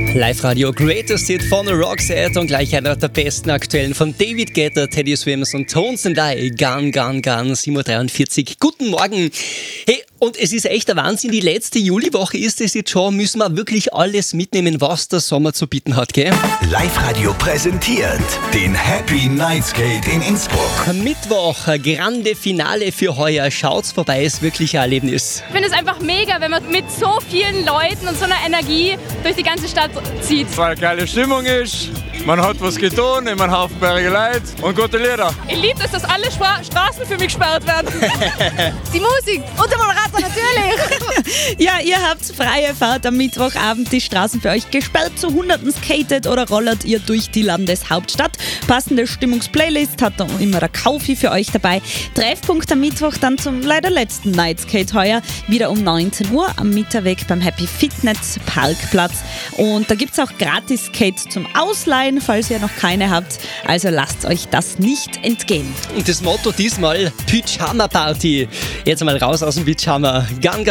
Live-Radio Greatest Hit von Roxette und gleich einer der besten aktuellen von David Guetta, Teddy Swims und Tones and I. Gun, 7.43 Uhr. Guten Morgen. Hey, und es ist echt der Wahnsinn, die letzte Juliwoche ist es jetzt schon, müssen wir wirklich alles mitnehmen, was der Sommer zu bieten hat, gell? Live-Radio präsentiert den Happy Night Skate in Innsbruck. Mittwoch, grande Finale für heuer. Schaut's vorbei, ist wirklich ein Erlebnis. Ich finde es einfach mega, wenn man mit so vielen Leuten und so einer Energie durch die ganze Stadt zieht. Weil geile Stimmung ist, man hat was getan, immer Haufen berge Leute und gute Lieder. Ich liebe es, dass alle Straßen für mich gesperrt werden. Die Musik und der Moderator natürlich. Ja, ihr habt freie Fahrt am Mittwochabend, die Straßen für euch gesperrt. Zu Hunderten skatet oder rollert ihr durch die Landeshauptstadt. Passende Stimmungsplaylist hat dann immer der Kaufi für euch dabei. Treffpunkt am Mittwoch dann zum leider letzten Nightskate heuer. Wieder um 19 Uhr am Mitterweg beim Happy Fitness Parkplatz. Und da gibt es auch Gratis-Skates zum Ausleihen, falls ihr noch keine habt. Also lasst euch das nicht entgehen. Und das Motto diesmal, Pyjama Party. Jetzt mal raus aus dem Pyjama. Gun,